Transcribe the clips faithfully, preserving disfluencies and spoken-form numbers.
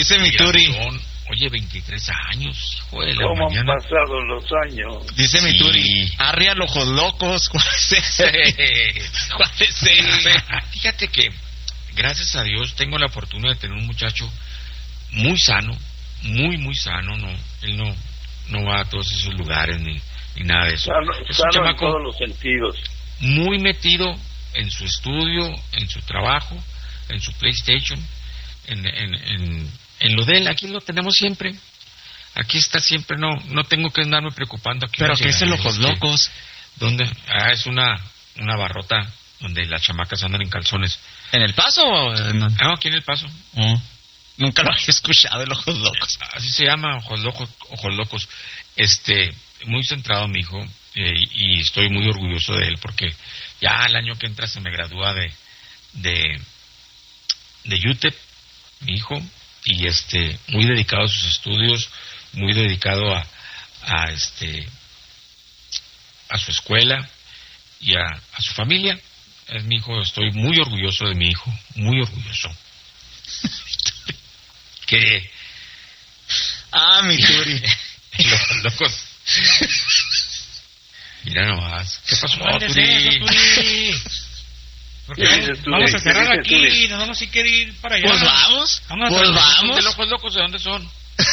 Dice mi Turi. Oye, veintitrés años, hijo de la ¿Cómo mañana? han pasado los años? Dice Sí. mi Turi. Arria los ojos locos. ¿Cuál es ese? ¿Cuál es ese? Fíjate que, gracias a Dios, tengo la fortuna de tener un muchacho muy sano, muy, muy sano. No, él no, no va a todos esos lugares ni, ni nada de eso. Sano, Es un sano en chamaco todos los sentidos. muy metido en su estudio, en su trabajo, en su PlayStation, en, en, en, en lo de él. Aquí lo tenemos siempre. Aquí está siempre, no no tengo que andarme preocupando. Aquí ¿Pero no qué es el llega, ojos este, locos? ¿Dónde? Ah, es una, una barrota donde las chamacas andan en calzones. ¿En El Paso o en... Ah, aquí en El Paso. Oh, nunca lo había escuchado, el ojos locos. Así se llama, ojos locos, ojos locos. Este, muy centrado mi hijo, eh, y estoy muy orgulloso de él porque ya el año que entra se me gradúa de de de U T E P, mi hijo, y este, muy dedicado a sus estudios, muy dedicado a, a este, a su escuela y a, a su familia. Es mi hijo, estoy muy orgulloso de mi hijo, muy orgulloso. Que Ah, mi Turi. los locos. Mira nomás. ¿Qué pasó, ¿Dónde es Turi? eso, Turi? Porque ¿Qué vamos, dices tú? vamos a ¿Qué cerrar dices aquí tú? y nos vamos a querer ir para allá. Pues vamos. Vamos a Pues cerrar. vamos. ¿De los ojos locos de dónde son?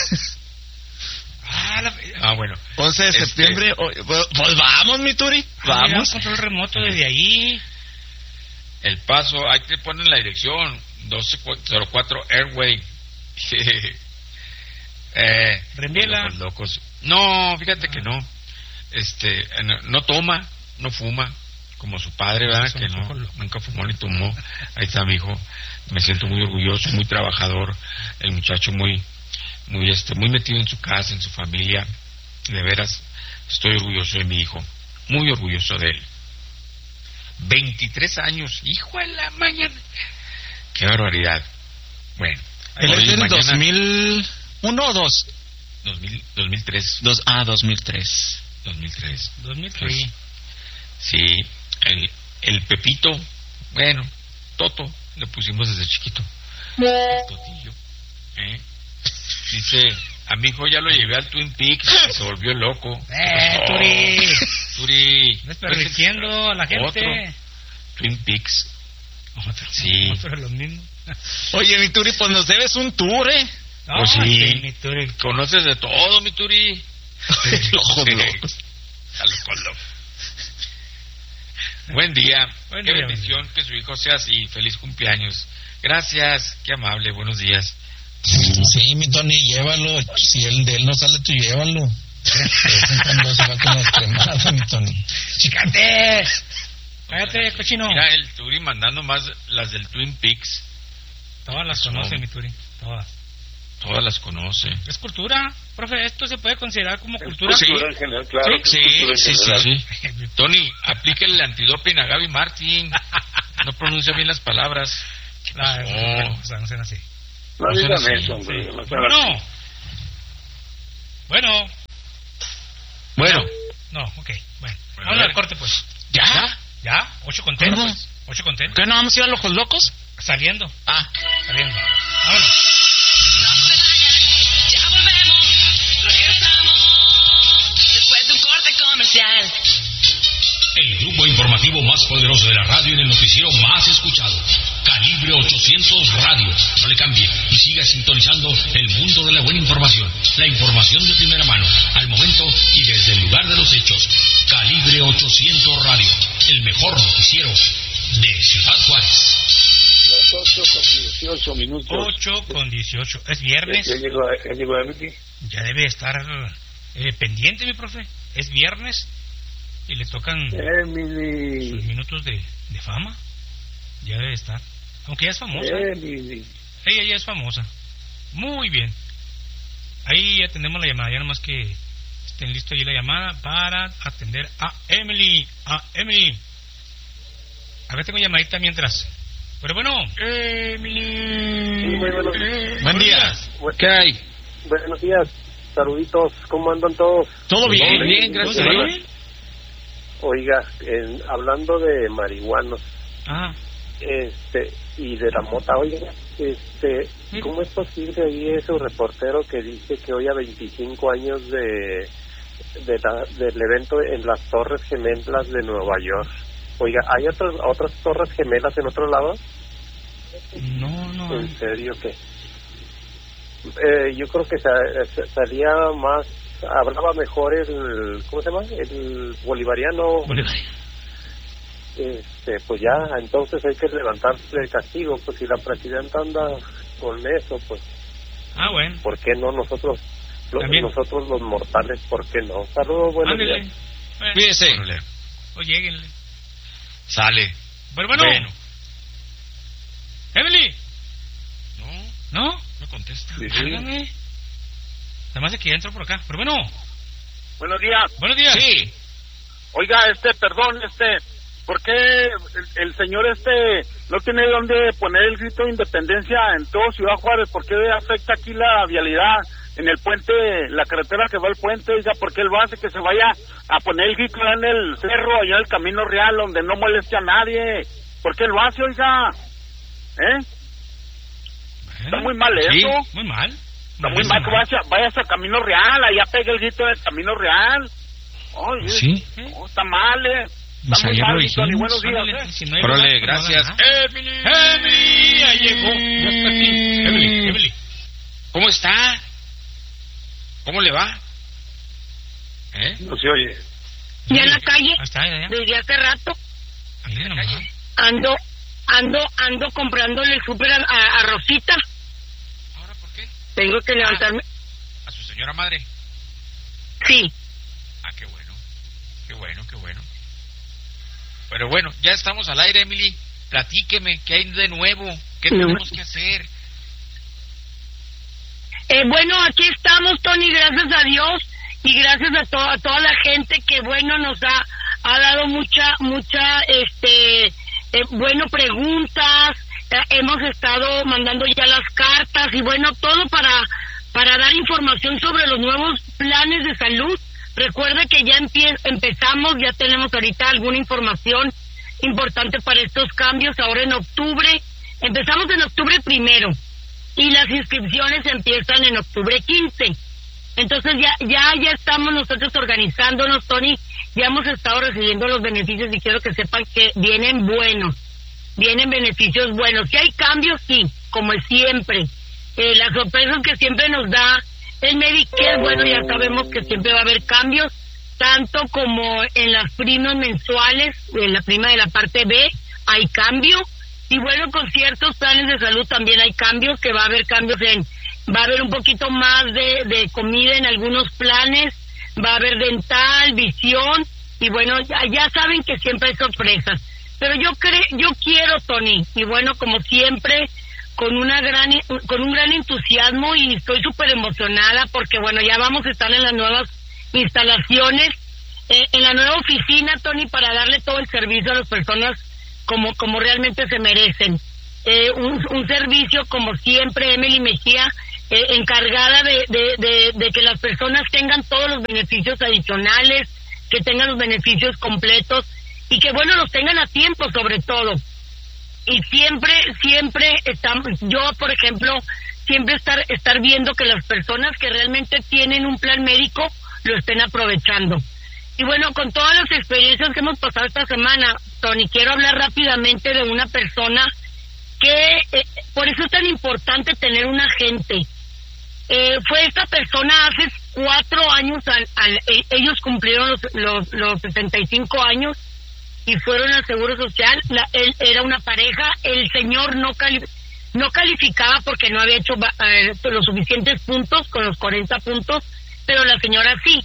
Ah, la... Ah, bueno. once de Este- septiembre. o- Pues pues vamos, mi Turi. Ah, mira, Vamos. un control remoto desde ahí. El Paso, ahí te ponen la dirección. doce cero cuatro Airway. eh, Reenvíela. Los locos. No, fíjate que no. Este, no, no toma, no fuma, como su padre, ¿verdad? Son Que los no, ojos locos. nunca fumó ni tomó. Ahí está mi hijo. Me siento muy orgulloso, muy trabajador. El muchacho muy, muy, este, muy metido en su casa, en su familia. De veras, estoy orgulloso de mi hijo. Muy orgulloso de él. veintitrés años, hijo de la mañana. Qué barbaridad. Bueno, ¿Él es hoy, del mañana, dos mil uno o dos? dos mil, dos mil tres. Dos, ah, dos mil tres. dos mil tres. dos mil tres. Sí, el, el Pepito, bueno, Toto, le pusimos desde chiquito. El Totillo. ¿eh? Dice, a mi hijo ya lo llevé al Twin Peaks y se volvió loco. ¡Eh, Oh, Turi! Turi. Desperdiciando a la gente. Otro. Twin Peaks. Otro, Sí. otro de los mismos. Oye, mi Turi, pues nos debes un tour, ¿eh? No, Pues sí. mi Turi. Conoces de todo, mi Turi. El ojos locos. A los ojos locos. Buen día. Buen Qué día, bendición que su hijo sea así. Feliz cumpleaños. Gracias. Qué amable. Buenos días. Sí, mi Tony, llévalo. Si él de él no sale, tú llévalo. De vez en cuando se va con las cremadas, mi Tony. ¡Chicate! Cállate, cochino. Mira el Turi mandando más las del Twin Peaks. Todas las Eso. conoce mi Turi. Todas. Todas las conoce. ¿Es cultura? Profe, ¿esto se puede considerar como cultura? Sí. Cultura en general, claro. que es Sí, cultura en sí, sí, general. sí. Tony, aplíquele el antidoping a Gaby Martín. No pronuncia bien las palabras. Ah, Oh. o sea, no sean así. No No digan sean así. eso, hombre. Sí. No sean así. No. Bueno. Bueno, No, ok. Bueno. Bueno, Vamos a al ver. corte, pues. ¿Ya? ¿Ya? ¿Ocho con ten? ¿Cómo? Pues. ¿Ocho con ten? ¿Qué no vamos a ir a los ojos locos? Saliendo. Ah. Saliendo. Vámonos. Ya volvemos, regresamos después de un corte comercial. El grupo informativo más poderoso de la radio en el noticiero más escuchado. Calibre ochocientos Radio. No le cambie y siga sintonizando el mundo de la buena información. La información de primera mano, al momento y desde el lugar de los hechos. Calibre ochocientos Radio. El mejor noticiero de Ciudad Juárez. Las ocho con dieciocho minutos. Ocho con dieciocho. ¿Es viernes? Ya llegó, ya llegó Emily. Ya debe estar eh, pendiente, mi profe. Es viernes y le tocan sus Emily. minutos de, de fama. Ya debe estar. Aunque ya es famosa. Emily. Ella ya es famosa. Muy bien. Ahí atendemos la llamada. Ya nomás que estén listos ahí la llamada para atender a Emily. A Emily. Acá tengo llamadita mientras. Pero bueno. Emily. Sí, muy buenos días. Buen día. Bu- ¿qué hay? Buenos días, saluditos. ¿Cómo andan todos? ¿Todo bien? Todo bien, gracias a ¿Todo Dios. bien? Oiga, en- hablando de marihuanos, Ah, Este, y de la mota, oiga, este, ¿cómo es posible ahí ese reportero que dice que hoy a veinticinco años de, de la, del evento en las Torres Gemelas de Nueva York? Oiga, ¿hay otras otras Torres Gemelas en otro lado? No, no. ¿En serio qué? Eh, yo creo que sa- salía más, hablaba mejor el, ¿cómo se llama? El bolivariano. Bolivariano. Este, pues ya, entonces hay que levantarse el castigo, pues si la presidenta anda con eso, pues, Ah, bueno. ¿por qué no nosotros, los, También. nosotros los mortales, por qué no? Saludos, buenos Ándele. días. Bueno, Cuídese. o lleguenle. Sale. Pero bueno. Bueno. Emily. No, ¿No? no contesta. Sí, sí. Válgame. Además de que ya entró por acá. Pero bueno. Buenos días. Buenos días. Sí. Oiga, este, perdón, este, ¿por qué el, el señor este no tiene dónde poner el grito de independencia en todo Ciudad Juárez? ¿Por qué afecta aquí la vialidad en el puente, la carretera que va al puente? Oiga, ¿por qué él va a hacer que se vaya a poner el grito allá en el cerro, allá en el Camino Real, donde no moleste a nadie? ¿Por qué lo hace, oiga? ¿Eh? Está muy mal Sí. eso. Muy mal. Está muy mal que vaya, vaya hasta el Camino Real, allá pegue el grito en el Camino Real. Oye, Sí. no, está mal, eh. Pues Está muy ayer mal, lo Tony. dijimos. Buenos días, Ándale, eh. si no hay Órale, lugar, pues no gracias. hagan nada. Emily. Emily, ya llegó. Ya está aquí. Emily, Emily. ¿Cómo está? ¿Cómo le va? ¿Eh? No se oye. Ya en la calle, Ahí está, ya, ya. desde hace rato, Ahí nomás. ando, ando, ando comprándole el súper a, a, a Rosita. ¿Ahora por qué? Tengo que levantarme. ¿A su señora madre? Sí, Ah, qué bueno. Qué bueno, qué bueno. Pero bueno, ya estamos al aire, Emily. Platíqueme, ¿qué hay de nuevo? ¿Qué No. tenemos que hacer? eh, bueno, aquí estamos, Tony, gracias a Dios y gracias a, to a toda la gente que, bueno, nos ha, ha dado mucha, mucha, este, eh, bueno, preguntas. Eh, hemos estado mandando ya las cartas y, bueno, todo para, para dar información sobre los nuevos planes de salud. Recuerda que ya empie empezamos, ya tenemos ahorita alguna información importante para estos cambios. Ahora en octubre, empezamos en octubre primero y las inscripciones empiezan en octubre quince. Entonces ya ya ya estamos nosotros organizándonos, Tony. Ya hemos estado recibiendo los beneficios y quiero que sepan que vienen buenos, vienen beneficios buenos. Si hay cambios, sí, como es siempre. Eh, las sorpresas que siempre nos da el Medicare, bueno, ya sabemos que siempre va a haber cambios, tanto como en las primas mensuales, en la prima de la parte B, hay cambio, y bueno, con ciertos planes de salud también hay cambios, que va a haber cambios en, va a haber un poquito más de, de comida en algunos planes, va a haber dental, visión, y bueno, ya, ya saben que siempre hay sorpresas. Pero yo cre yo quiero, Tony, y bueno, como siempre, con una gran con un gran entusiasmo, y estoy súper emocionada porque bueno, ya vamos a estar en las nuevas instalaciones, eh, en la nueva oficina, Tony, para darle todo el servicio a las personas como como realmente se merecen. Eh, un, un servicio como siempre, Emily Mejía, eh, encargada de, de, de, de que las personas tengan todos los beneficios adicionales, que tengan los beneficios completos y que bueno, los tengan a tiempo sobre todo. Y siempre, siempre estamos, yo por ejemplo, siempre estar estar viendo que las personas que realmente tienen un plan médico lo estén aprovechando. Y bueno, con todas las experiencias que hemos pasado esta semana, Tony, quiero hablar rápidamente de una persona que, eh, por eso es tan importante tener un agente. Eh, fue esta persona hace cuatro años, al, al, eh, ellos cumplieron los, los, los sesenta y cinco años, y fueron al Seguro Social. La, él era una pareja, el señor no cali no calificaba porque no había hecho eh, los suficientes puntos, con los cuarenta puntos, pero la señora sí.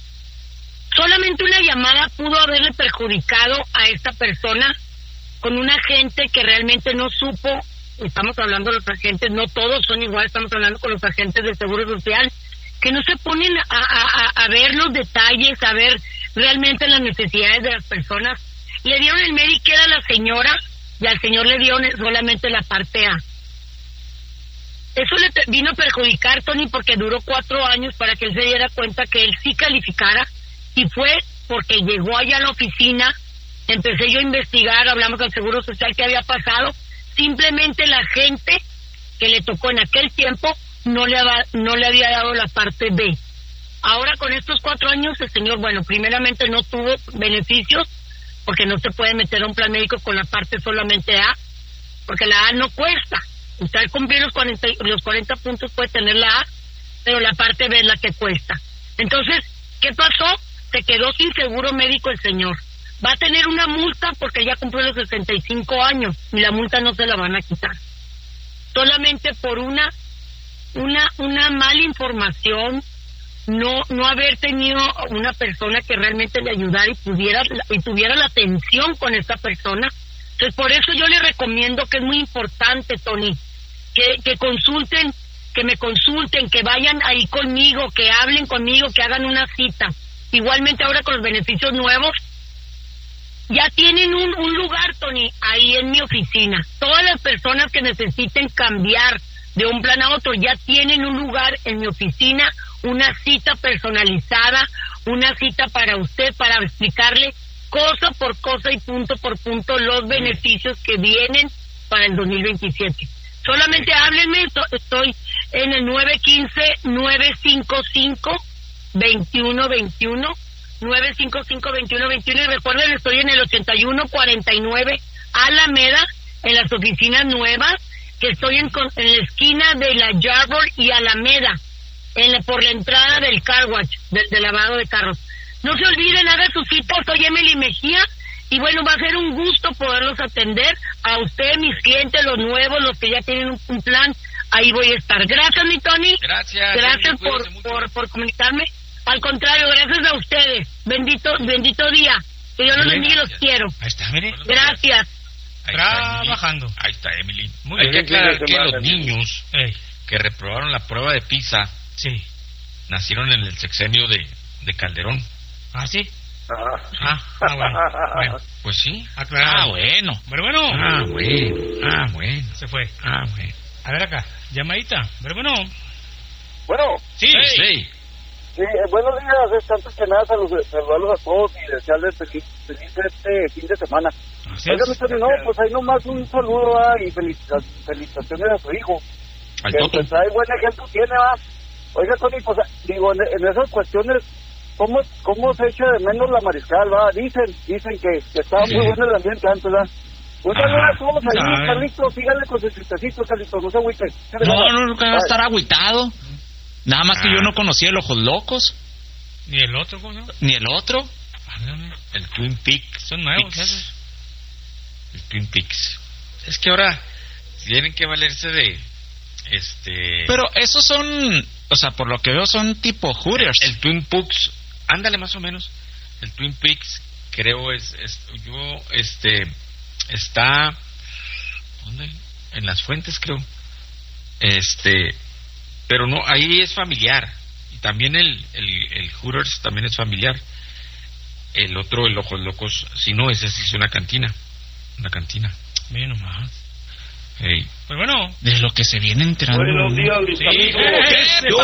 Solamente una llamada pudo haberle perjudicado a esta persona, con un agente que realmente no supo. Estamos hablando de los agentes, no todos son iguales, estamos hablando con los agentes del Seguro Social, que no se ponen a, a, a ver los detalles, a ver realmente las necesidades de las personas. Le dieron el Medicare a la señora y al señor le dieron solamente la parte A. Eso le vino a perjudicar, Tony, porque duró cuatro años para que él se diera cuenta que él sí calificara, y fue porque llegó allá a la oficina empecé yo a investigar, hablamos al Seguro Social qué había pasado. Simplemente la gente que le tocó en aquel tiempo no le, aba, no le había dado la parte B. Ahora con estos cuatro años el señor, bueno, primeramente no tuvo beneficios, porque no se puede meter a un plan médico con la parte solamente A, porque la A no cuesta. Usted al cumplir los cuarenta, los cuarenta puntos puede tener la A, pero la parte B es la que cuesta. Entonces, ¿qué pasó? Se quedó sin seguro médico el señor. Va a tener una multa porque ya cumplió los sesenta y cinco años y la multa no se la van a quitar. Solamente por una una una mala información, no no haber tenido una persona que realmente le ayudara y pudiera y tuviera la atención con esta persona. Entonces, por eso yo le recomiendo, que es muy importante, Tony, que que consulten, que me consulten, que vayan ahí conmigo, que hablen conmigo, que hagan una cita. Igualmente ahora con los beneficios nuevos, ya tienen un, un lugar, Tony, ahí en mi oficina. Todas las personas que necesiten cambiar de un plan a otro ya tienen un lugar en mi oficina, una cita personalizada, una cita para usted, para explicarle cosa por cosa y punto por punto los beneficios que vienen para el dos mil veintisiete. Solamente háblenme, estoy en el nueve uno cinco, nueve cinco cinco, dos uno dos uno, nueve cinco cinco, dos uno dos uno, y recuerden, estoy en el ochenta y uno cuarenta y nueve Alameda, en las oficinas nuevas, que estoy en, en la esquina de la Yarborough y Alameda, en la, por la entrada del car wash, del, del lavado de carros. No se olviden, hagan sus citas, soy Emily Mejía, y bueno, va a ser un gusto poderlos atender a ustedes, mis clientes, los nuevos, los que ya tienen un, un plan, ahí voy a estar. Gracias, mi Tony. Gracias. Gracias por, por, por comunicarme. Al contrario, gracias a ustedes. Bendito, bendito día. Que Dios los bendiga y los quiero. Ahí está, mire. Gracias. Ahí Trabajando. Está, ahí está Emily. Muy Hay bien. que aclarar que semana, los Emily. niños Ey, que reprobaron la prueba de PISA sí. nacieron en el sexenio de, de Calderón. ¿Ah, sí? Ah. Ah, ah, bueno. Bueno, Pues sí. aclarado. Ah, bueno. Pero bueno. Ah, bueno. Ah, bueno. Se fue. Ah, bueno. A ver acá, llamadita. Pero bueno. Bueno, Sí. Sí. sí, eh, buenos días. Es antes que nada salud- saludarlos a todos y desearles feliz, feliz este fin de semana. Así Oiga, es. mi Tony, no, pues ahí nomás un saludo ah, y felicita- felicitaciones a su hijo. Al que Toto. pues ahí buen ejemplo tiene, va. Oiga, Tony, pues digo, en, en esas cuestiones, ¿cómo, ¿cómo se echa de menos la mariscal, va? Dicen, dicen que, que estaba Sí. muy bueno el ambiente antes, va. Un saludo Ajá. a todos ahí, Sabe. Carlitos, síganle con sus chistecitos, Carlitos, no se agüiten. No, no, nunca va a Bye. estar agüitado. Nada más que Ah. yo no conocía el Ojos Locos, ¿Y el otro cómo se llama? ni el otro. Ándale. El Twin Peaks. Son nuevos, Peaks. esos. El Twin Peaks. Es que ahora tienen que valerse de este Pero esos son, o sea, por lo que veo son tipo Hooters. el Twin Peaks, ándale más o menos. El Twin Peaks creo es, es yo este está ¿dónde? En Las Fuentes, creo. Este, pero no, ahí es familiar. Y también el el el Hooters también es familiar. El otro, el Ojos Locos, si no, ese sí es una cantina. Una cantina. Mira nomás. Ey. Pues bueno. De lo que se viene enterando. Buenos días, mis Sí. amigos. ¡Ese Yo-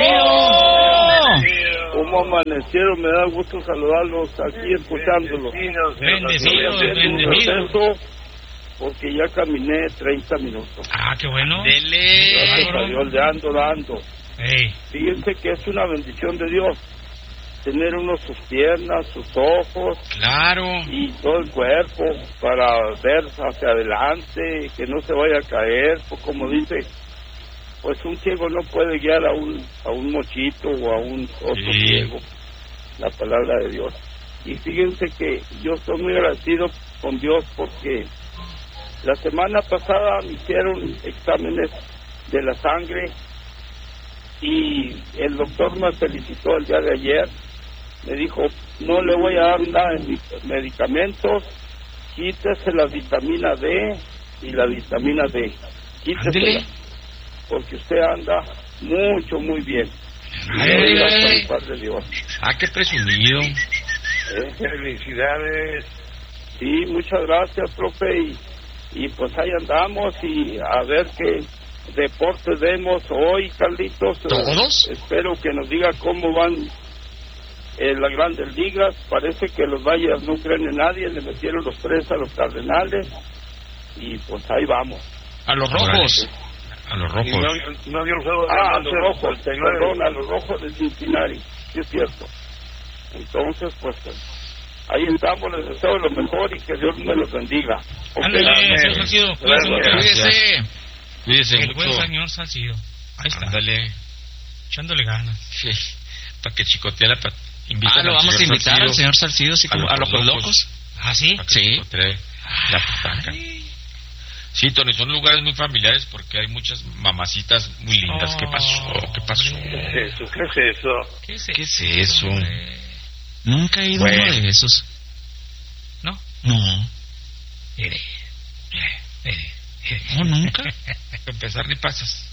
parecido! ¿Cómo amanecieron? Me da gusto saludarlos aquí escuchándolos. Bendecidos, bendecidos. Proceso, porque ya caminé treinta minutos. Ah, qué bueno. Dele. Gracias a Dios le ando dando. Ey. Fíjense que es una bendición de Dios tener uno sus piernas, sus ojos Claro. y todo el cuerpo para ver hacia adelante, que no se vaya a caer, pues como dice, pues un ciego no puede guiar a un a un mochito o a un otro Sí. ciego, la palabra de Dios. Y fíjense que yo estoy muy agradecido con Dios porque la semana pasada me hicieron exámenes de la sangre y el doctor me felicitó el día de ayer. Me dijo, no le voy a dar nada de medicamentos, quítese la vitamina D y la vitamina D, quítesela, porque usted anda mucho, muy bien. Ay, Gracias ay. al Padre Dios. Ah, qué presumido. ¿Eh? Felicidades. Sí, muchas gracias, profe, y, y pues ahí andamos y a ver qué deportes vemos hoy, Carlitos. ¿Todos? Eh, espero que nos diga cómo van en las grandes ligas. Parece que los Bayas no creen en nadie, le metieron los tres a los Cardenales y pues ahí vamos. A los rojos. A los rojos. No, no dio el juego de ah, a los rojos, perdón, a los rojos de Cincinnati, sí es cierto. Entonces, pues, ahí estamos, les deseo lo mejor y que Dios me los bendiga. Ándale, señor Salcido, cuídese. Cuídese el mucho. buen señor Salcido. Ahí está. Ándale. Echándole ganas. Sí, para que chicotea la... Pa... Ah, lo vamos a invitar al señor Salcido, sí, como a los locos. locos. ¿Ah, sí? Sí. La putaca. Sí, Tony, son lugares muy familiares porque hay muchas mamacitas muy lindas. Oh, ¿Qué pasó? ¿Qué pasó? ¿Qué es eso? ¿Qué es eso? ¿Qué es, ¿Qué es eso? Nunca he ido a uno de esos. ¿No? No. Ere. Ere. No, nunca. Para empezar ni pasas.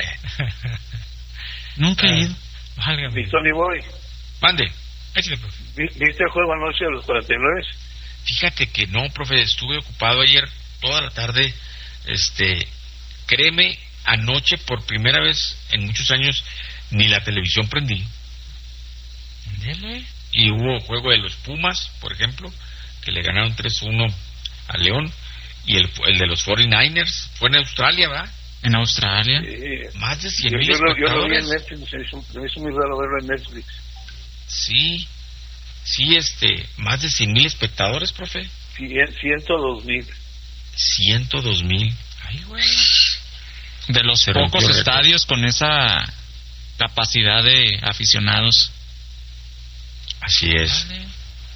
Nunca he ido. ¿Y Tony Boy? Mande. Échale, profe. ¿Viste el juego anoche de los cuarenta y nueve? Fíjate que no, profe, estuve ocupado ayer toda la tarde. Este, créeme, anoche por primera vez en muchos años ni la televisión prendí. Dele. Y hubo juego de los Pumas, por ejemplo, que le ganaron tres uno a León. Y el, el de los cuarenta y nueve ers fue en Australia, ¿verdad? En Australia. Sí. Más de cien yo, mil yo, espectadores. Yo lo vi en Netflix, me hizo, me hizo muy raro verlo en Netflix. Sí, sí, este, más de cien mil espectadores, profe. ciento dos mil. ciento dos mil. Ay, güey. De los Se pocos rompió estadios con esa capacidad de aficionados. Así es. Vale.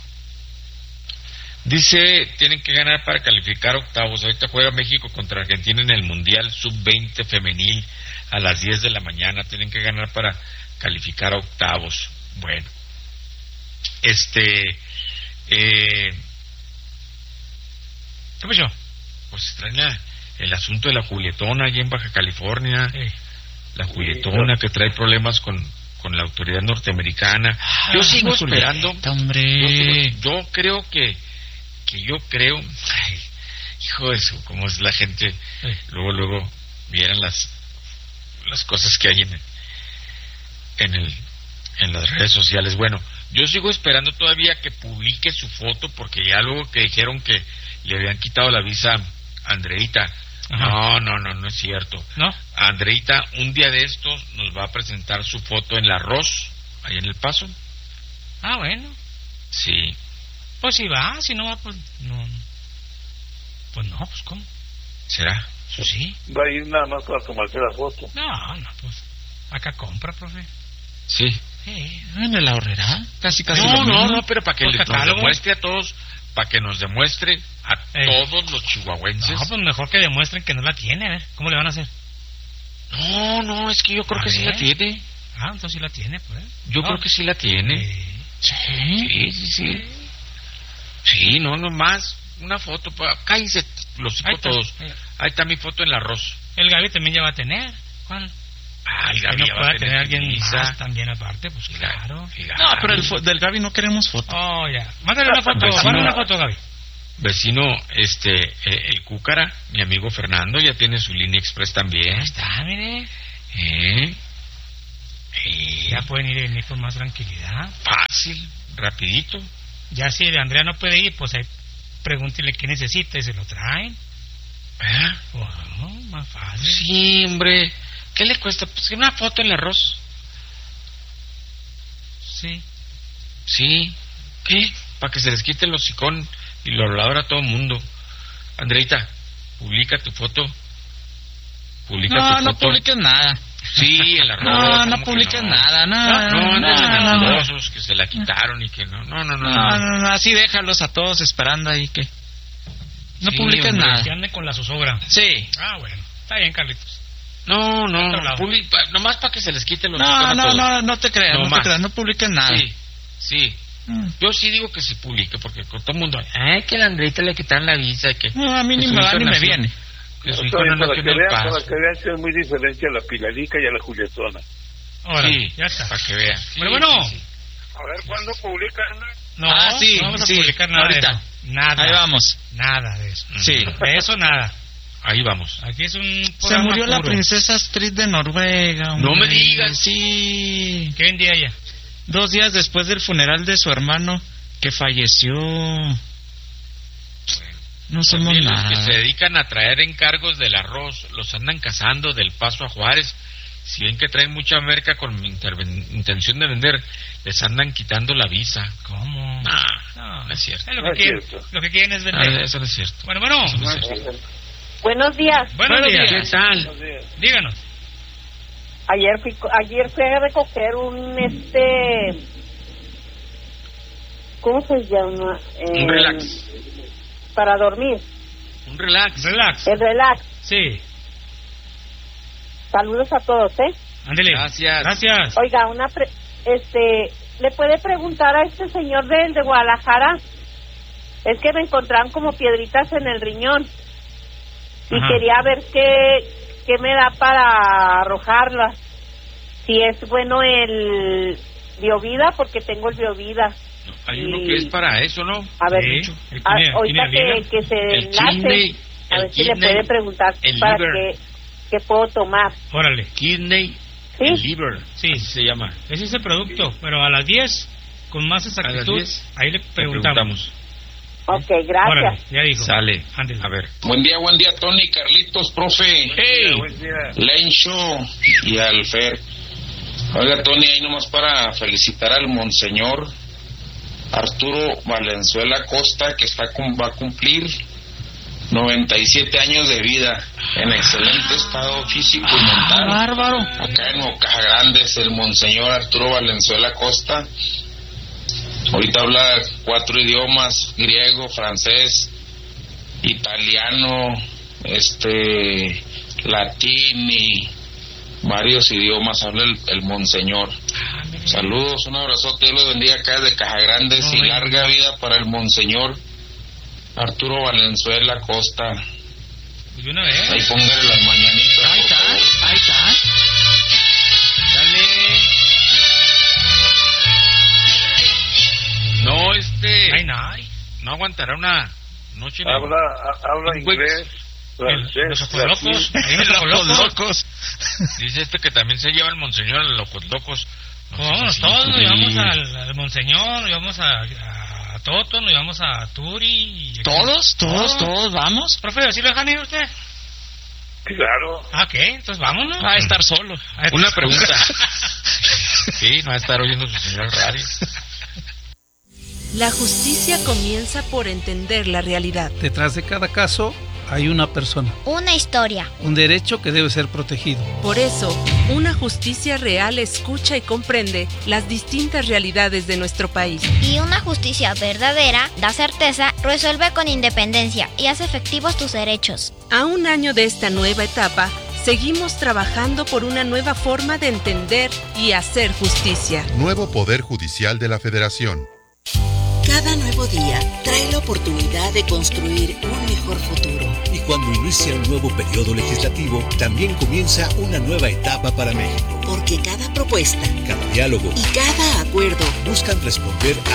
Dice, tienen que ganar para calificar octavos. Ahorita juega México contra Argentina en el Mundial sub veinte femenil a las diez de la mañana. Tienen que ganar para calificar a octavos. Bueno. Este... Eh, ¿Qué pasó? Pues extraña el asunto de la Julietona allí en Baja California. Eh. La Julietona que trae problemas con, con la autoridad norteamericana. Ah, yo sigo esperando. Hombre. Yo, yo creo que, que yo creo, ay, hijo de eso, como es la gente, eh. luego, luego vieran las, las cosas que hay en el, en el, en las redes sociales. Bueno, yo sigo esperando todavía que publique su foto porque ya luego que dijeron que le habían quitado la visa a Andreita. Ajá. No, no, no, no es cierto. ¿No? Andreita, un día de estos nos va a presentar su foto en La Arroz, ahí en El Paso. Ah, bueno. Sí. Pues si va, si no va, pues no. Pues no, pues ¿cómo? ¿Será? Pues sí. Va a ir nada más para tomarse la foto. No, no, pues acá compra, profe. Sí. Sí. ¿En la ahorrera? Casi, casi. No, no, no, pero para que pues les nos demuestre a todos, para que nos demuestre a eh. todos los chihuahuenses. No, pues mejor que demuestren que no la tiene, ¿eh? ¿Cómo le van a hacer? No, no, es que yo creo a que ver. sí la tiene. Ah, entonces sí la tiene, pues. Yo no. creo que sí la tiene. Eh. Sí, sí, sí, sí. Sí, no, nomás una foto. Pa... Cállense los hijos todos. Ahí está mi foto en El Arroz. El Gaby también ya va a tener. ¿Cuál? Ah, el Gaby no ya pueda va a tener alguien visa. más también aparte, pues claro. No, pero el fo- del Gaby no queremos foto. Oh, ya. Mándale una foto, mándale una foto, Gaby. Vecino, este, eh, el Cúcara, mi amigo Fernando, ya tiene su línea express también. Ahí está, mire. ¿Eh? ¿Eh? Ya pueden ir y venir con más tranquilidad. Fácil, rapidito. Ya si de Andrea no puede ir, pues ahí pregúntele qué necesita y se lo traen. ¿Eh? Bueno, más fácil. Sí, hombre. ¿Qué le cuesta? Pues una foto en El Arroz. Sí. Sí. ¿Qué? Para que se les quite el hocicón y lo habladora a todo el mundo. Andreita, publica tu foto. Publica no, tu no foto. No publiques nada. Sí, El Arroz. No, no publiques no? nada, no. No, no, no, no, no, no. Que se la quitaron y que no. No, no, no. No, no, no, no así déjalos a todos esperando ahí que. No sí, publiques hombre, nada. Que ande con la zozobra. Sí. Ah, bueno. Está bien, Carlitos. No, no, publica, nomás para que se les quite los No, no, no, no te creas, no, no te creas, no publiques nada. Sí, sí. Mm. Yo sí digo que sí publique, porque con todo el mundo, ay, que a la Andreita le quitaron la visa. Que, no, a mí ni me va ni me viene. Que su hijo no para, que vean, para que vean que es muy diferente a la Pilarica y a la Julietona. Ahora, sí, ya está. Para que vean. Sí, pero bueno. Sí, sí. A ver, ¿cuándo publican? No, ah, sí, no vamos sí, a publicar nada ahorita. de eso. Nada. Ahí vamos. Nada de eso. Sí. De eso nada. Ahí vamos. Aquí es un Se murió puro. La princesa Astrid de Noruega. Hombre. No me digas. Sí. ¿Qué vendía ella? dos días después del funeral de su hermano que falleció. No somos También los nada. que se dedican a traer encargos del arroz, los andan cazando del Paso a Juárez. Si ven que traen mucha merca con interven- intención de vender, les andan quitando la visa. ¿Cómo? Nah, No, no es cierto. es lo, No que es quieren, cierto. lo que quieren es vender. Ah, eso no es cierto. Bueno, bueno. Eso no es cierto. Buenos días. Buenos Buenos días. días. ¿Qué tal? Buenos días. Díganos. Ayer fui, ayer fui a recoger un, este... ¿Cómo se llama? Eh, Un relax. Para dormir. Un relax. Relax. El relax. Sí. Saludos a todos, ¿eh? Ándele. Gracias. Gracias. Oiga, una pre- este, ¿le puede preguntar a este señor del de Guadalajara? Es que me encontraron como piedritas en el riñón y Ajá. quería ver qué, qué me da para arrojarlas. Si es bueno el Biovida, porque tengo el Biovida. Hay uno Y- que es para eso, ¿no? A ver, Sí, el a- kidney- ahorita kidney que, liver. que se El enlace, kidney, a el ver si le kidney, puede preguntar el para liver. qué, qué puedo tomar. Órale. Kidney ¿Sí? and liver. Sí. Así se llama. Ese es el producto, pero a las diez, con más exactitud, diez, ahí le Le preguntamos. Ok, Órale, gracias. ya dijo. Sale. Ándele. A ver. Buen día, buen día, Tony, Carlitos, profe. ¡Hey! Buen día. Lencho y al Fer. Oiga, Tony, ahí nomás para felicitar al monseñor Arturo Valenzuela Costa, que está cum- va a cumplir noventa y siete años de vida, en excelente estado físico y mental. Bárbaro. Acá en Ocaja Grande es el monseñor Arturo Valenzuela Costa. Ahorita habla cuatro idiomas: griego, francés, italiano, este, latín y varios idiomas habla el, el monseñor. Saludos, un abrazote, Dios los bendiga acá desde Caja Grandes y larga vida para el monseñor Arturo Valenzuela Costa. Pues de una vez. Ahí póngale las mañanitas. Ahí por está, favor. ahí está. Dale. No, este. Ay, no, ay. No aguantará una noche en el- Habla, ha- habla Un güey- inglés, El- francés, Los ojos locos. latín. Ahí en los ojos Locos, locos. locos. Dice este que también se lleva el monseñor a los locos locos. No Pues sé vámonos si- todos, nos Sí. llevamos al, al Monseñor, nos llevamos a, a Toto, nos llevamos a Turi. y- ¿Todos? ¿Todos? ¿Todos? ¿Vamos? Profe, ¿sí lo dejan ir usted? Claro. Ah, ¿qué? Entonces vámonos. Va a estar solo. Una pregunta. Sí, no va a estar oyendo su señor radio. La justicia comienza por entender la realidad. Detrás de cada caso hay una persona, Una historia. un derecho que debe ser protegido. Por eso, una justicia real escucha y comprende las distintas realidades de nuestro país. Y una justicia verdadera da certeza, resuelve con independencia y hace efectivos tus derechos. A un año de esta nueva etapa, seguimos trabajando por una nueva forma de entender y hacer justicia. Nuevo Poder Judicial de la Federación. Cada nuevo día trae la oportunidad de construir un mejor futuro. Y cuando inicia un nuevo periodo legislativo, también comienza una nueva etapa para México. Porque cada propuesta Cada diálogo y cada acuerdo buscan responder